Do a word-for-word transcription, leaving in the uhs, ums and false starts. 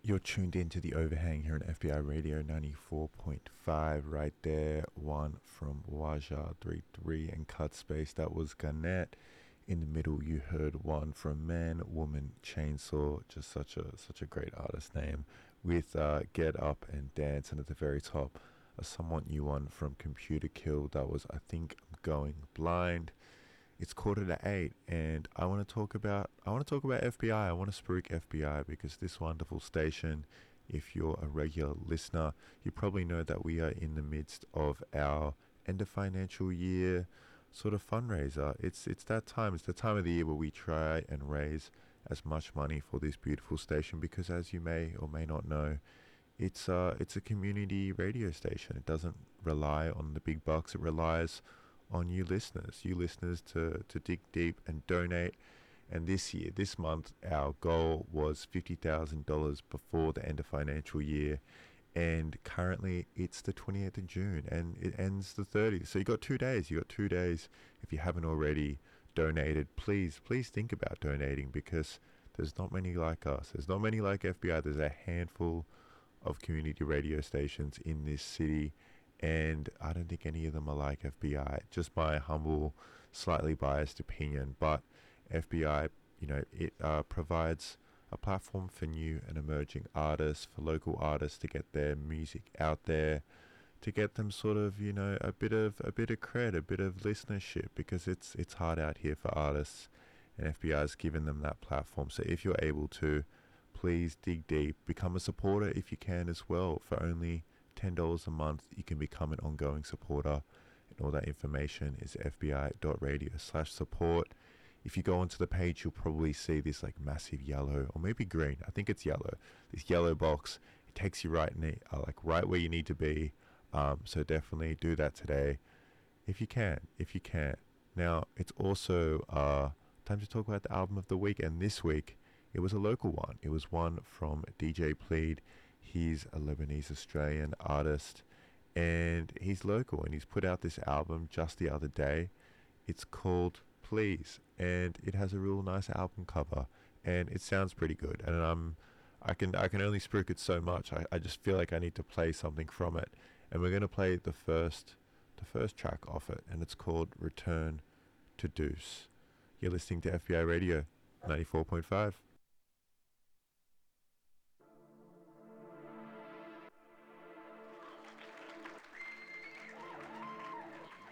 You're tuned into the overhang here on F B I Radio ninety-four point five. Right there, one from Waja thirty-three and Cut Space. That was Garnett. In the middle, you heard one from Man, Woman, Chainsaw. Just such a such a great artist name. With uh, Get Up and Dance, and at the very top, a somewhat new one from Computer Kill. That was I Think I'm Going Blind. It's quarter to eight, and I want to talk about I want to talk about F B I. I want to spruik F B I because this wonderful station, if you're a regular listener, you probably know that we are in the midst of our end of financial year sort of fundraiser. It's it's that time. It's the time of the year where we try and raise as much money for this beautiful station because, as you may or may not know, it's uh it's a community radio station. It doesn't rely on the big bucks. It relies on you listeners, you listeners to, to dig deep and donate. And this year, this month, our goal was fifty thousand dollars before the end of financial year. And currently it's the twenty-eighth of June and it ends the thirtieth. So you got two days, you got two days. If you haven't already donated, please, please think about donating because there's not many like us. There's not many like F B I. There's a handful of community radio stations in this city, and I don't think any of them are like F B I. Just my humble, slightly biased opinion. But F B I, you know, it uh, provides a platform for new and emerging artists, for local artists to get their music out there, to get them sort of, you know, a bit of a bit of cred, a bit of listenership, because it's it's hard out here for artists, and F B I has given them that platform. So if you're able to, please dig deep, become a supporter if you can as well. For only ten dollars a month, you can become an ongoing supporter, and all that information is fbi.radio slash support. If you go onto the page, you'll probably see this like massive yellow, or maybe green, I think it's yellow, this yellow box. It takes you right in the, uh, like right where you need to be. Um, so definitely do that today, if you can, if you can. Now, it's also uh, time to talk about the album of the week, and this week, it was a local one. It was one from D J Pleed. He's a Lebanese Australian artist, and he's local, and he's put out this album just the other day. It's called Please, and it has a real nice album cover, and it sounds pretty good. And I'm, I can I can only spruik it so much. I, I just feel like I need to play something from it, and we're gonna play the first the first track off it, and it's called Return to Deuce. You're listening to F B I Radio ninety-four point five.